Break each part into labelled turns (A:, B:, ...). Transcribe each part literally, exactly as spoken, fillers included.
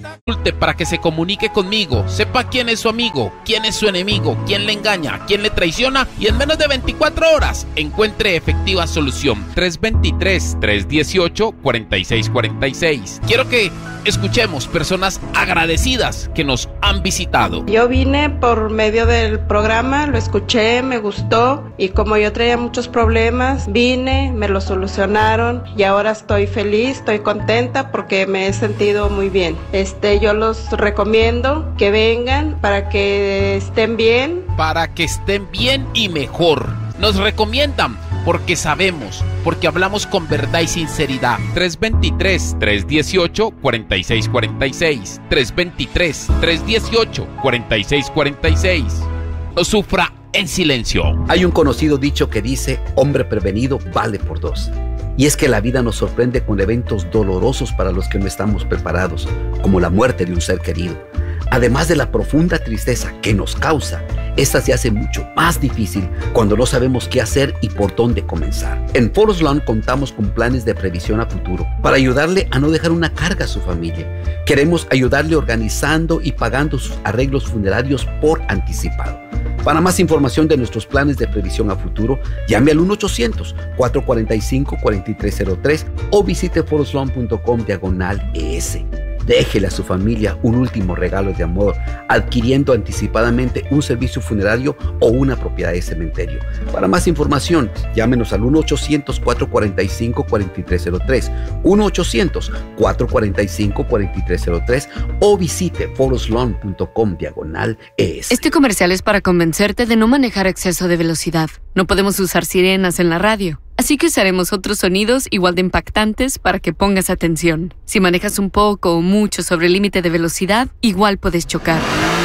A: Para que se comunique conmigo, sepa quién es su amigo, quién es su enemigo, quién le engaña, quién le traiciona y en menos de veinticuatro horas encuentre efectiva solución. tres dos tres, tres uno ocho, cuatro seis cuatro seis. Quiero que escuchemos personas agradecidas que nos han visitado.
B: Yo vine por medio del programa, lo escuché, me gustó y como yo traía muchos problemas, vine, me lo solucionaron y ahora estoy feliz, estoy contenta porque me he sentido muy bien. Este, yo los recomiendo que vengan para que estén bien.
A: Para que estén bien y mejor. Nos recomiendan porque sabemos, porque hablamos con verdad y sinceridad. tres dos tres, tres uno ocho, cuatro seis cuatro seis. tres dos tres, tres uno ocho, cuatro seis cuatro seis. No sufra en silencio.
C: Hay un conocido dicho que dice: hombre prevenido vale por dos. Y es que la vida nos sorprende con eventos dolorosos para los que no estamos preparados, como la muerte de un ser querido. Además de la profunda tristeza que nos causa, esta se hace mucho más difícil cuando no sabemos qué hacer y por dónde comenzar. En Forest Lawn contamos con planes de previsión a futuro para ayudarle a no dejar una carga a su familia. Queremos ayudarle organizando y pagando sus arreglos funerarios por anticipado. Para más información de nuestros planes de previsión a futuro, llame al uno ochocientos, cuatro cuatro cinco, cuatro tres cero tres o visite forestlawn punto com diagonal E S. Déjele a su familia un último regalo de amor, adquiriendo anticipadamente un servicio funerario o una propiedad de cementerio. Para más información, llámenos al uno ochocientos, cuatro cuatro cinco, cuatro tres cero tres, uno ochocientos, cuatro cuatro cinco, cuatro tres cero tres o visite forestlawn punto com diagonal E S.
D: Este comercial es para convencerte de no manejar a exceso de velocidad. No podemos usar sirenas en la radio. Así que usaremos otros sonidos igual de impactantes para que pongas atención. Si manejas un poco o mucho sobre el límite de velocidad, igual puedes chocar.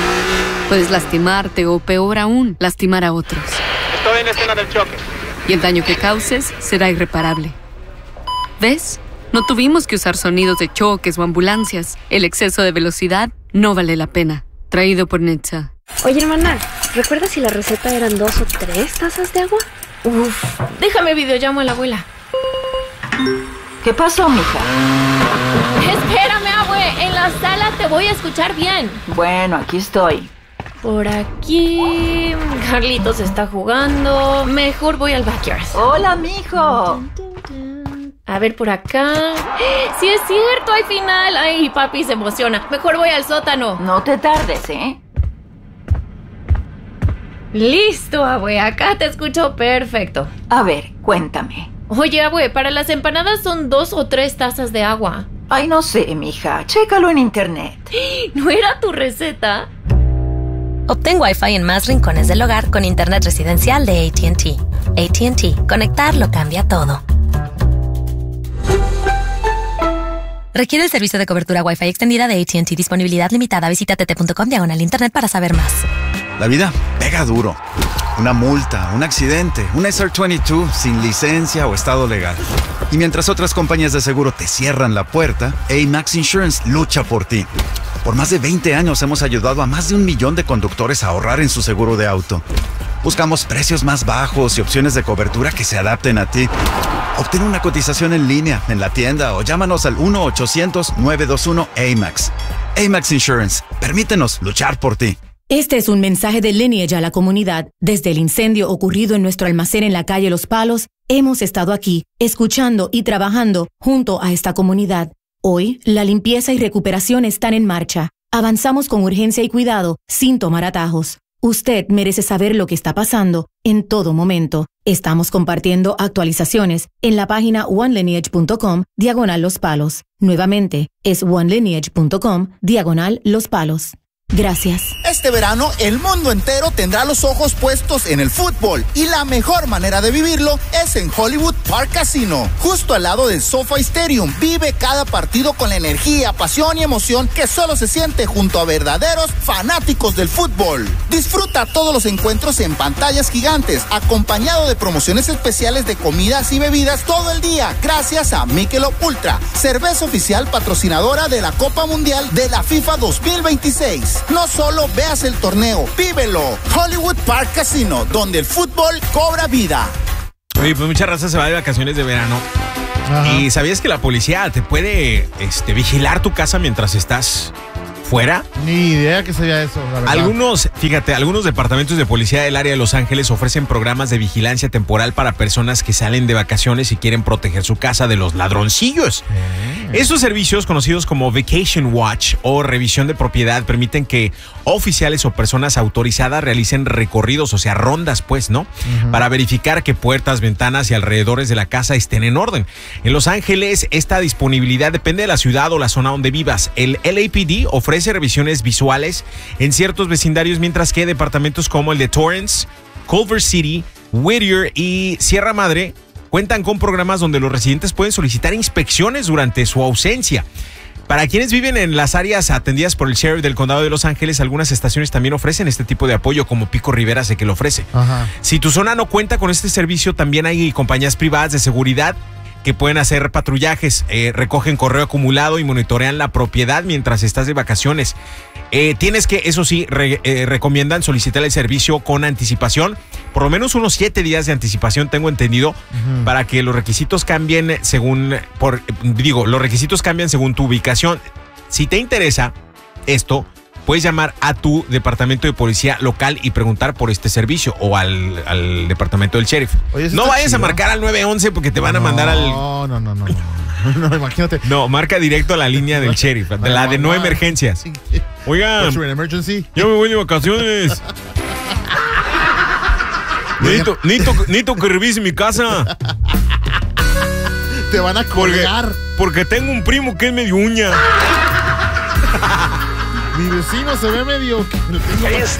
D: Puedes lastimarte o, peor aún, lastimar a otros.
E: Estoy en la escena del choque.
D: Y el daño que causes será irreparable. ¿Ves? No tuvimos que usar sonidos de choques o ambulancias. El exceso de velocidad no vale la pena. Traído por Netza.
F: Oye, hermana, ¿recuerdas si la receta eran dos o tres tazas de agua?
G: Uf, déjame videollamo a la abuela.
H: ¿Qué pasó, mija?
G: Espérame, abue, en la sala te voy a escuchar bien.
H: Bueno, aquí estoy.
G: Por aquí... Carlitos está jugando. Mejor voy al backyard.
H: Hola, mijo.
G: A ver, por acá... ¡Sí es cierto, al final! Ay, papi se emociona. Mejor voy al sótano.
H: No te tardes, ¿eh?
G: Listo, abue, acá te escucho perfecto.
H: A ver, cuéntame.
G: Oye, abue, para las empanadas son dos o tres tazas de agua.
H: Ay, no sé, mija, chécalo en internet.
G: ¿No era tu receta?
I: Obtén Wi-Fi en más rincones del hogar con internet residencial de A T and T. A T and T, conectar lo cambia todo. Requiere el servicio de cobertura Wi-Fi extendida de A T and T. Disponibilidad limitada. Visita t t punto com diagonal internet para saber más.
J: La vida pega duro. Una multa, un accidente, un S R veintidós sin licencia o estado legal. Y mientras otras compañías de seguro te cierran la puerta, A-Max Insurance lucha por ti. Por más de veinte años hemos ayudado a más de un millón de conductores a ahorrar en su seguro de auto. Buscamos precios más bajos y opciones de cobertura que se adapten a ti. Obtén una cotización en línea, en la tienda o llámanos al uno ochocientos, nueve dos uno, A M A X. A-Max Insurance. Permítenos luchar por ti.
K: Este es un mensaje de Lineage a la comunidad. Desde el incendio ocurrido en nuestro almacén en la calle Los Palos, hemos estado aquí, escuchando y trabajando junto a esta comunidad. Hoy, la limpieza y recuperación están en marcha. Avanzamos con urgencia y cuidado, sin tomar atajos. Usted merece saber lo que está pasando en todo momento. Estamos compartiendo actualizaciones en la página one lineage punto com diagonal Los Palos. Nuevamente, es one lineage punto com diagonal Los Palos. Gracias.
L: Este verano el mundo entero tendrá los ojos puestos en el fútbol y la mejor manera de vivirlo es en Hollywood Park Casino, justo al lado del SoFi Stadium. Vive cada partido con la energía, pasión y emoción que solo se siente junto a verdaderos fanáticos del fútbol. Disfruta todos los encuentros en pantallas gigantes, acompañado de promociones especiales de comidas y bebidas todo el día, gracias a Michelob Ultra, cerveza oficial patrocinadora de la Copa Mundial de la FIFA dos mil veintiséis. No solo veas el torneo, vívelo. Hollywood Park Casino, donde el fútbol cobra vida.
M: Oye, pues mucha raza se va de vacaciones de verano Ajá.
N: ¿Y sabías que la policía te puede este, vigilar tu casa mientras estás fuera?
M: Ni idea que sería eso, la verdad.
N: Algunos, fíjate, algunos departamentos de policía del área de Los Ángeles ofrecen programas de vigilancia temporal para personas que salen de vacaciones y quieren proteger su casa de los ladroncillos. Eh. Estos servicios, conocidos como Vacation Watch o revisión de propiedad, permiten que oficiales o personas autorizadas realicen recorridos, o sea, rondas, pues, ¿no? Uh-huh. Para verificar que puertas, ventanas y alrededores de la casa estén en orden. En Los Ángeles, esta disponibilidad depende de la ciudad o la zona donde vivas. El L A P D ofrece revisiones visuales en ciertos vecindarios, mientras que departamentos como el de Torrance, Culver City, Whittier y Sierra Madre cuentan con programas donde los residentes pueden solicitar inspecciones durante su ausencia. Para quienes viven en las áreas atendidas por el sheriff del condado de Los Ángeles, algunas estaciones también ofrecen este tipo de apoyo, como Pico Rivera sé que lo ofrece. Ajá. Si tu zona no cuenta con este servicio, también hay compañías privadas de seguridad que pueden hacer patrullajes, eh, recogen correo acumulado y monitorean la propiedad mientras estás de vacaciones. Eh, tienes que, eso sí, re, eh, recomiendan solicitar el servicio con anticipación, por lo menos unos siete días de anticipación, tengo entendido, uh-huh. para que los requisitos cambien según, por, digo, los requisitos cambian según tu ubicación. Si te interesa esto, puedes llamar a tu departamento de policía local y preguntar por este servicio o al, al departamento del sheriff. Oye, no vayas chido. a marcar al nueve once porque te van no, a mandar al...
M: No, no, no, no. No, imagínate.
N: No, marca directo a la línea del sheriff, de la de no emergencias. Oigan, yo me voy de vacaciones. necesito, necesito, necesito que revise mi casa.
M: Te van a colgar.
N: Porque, porque tengo un primo que es medio uña.
M: Mi vecino se ve medio...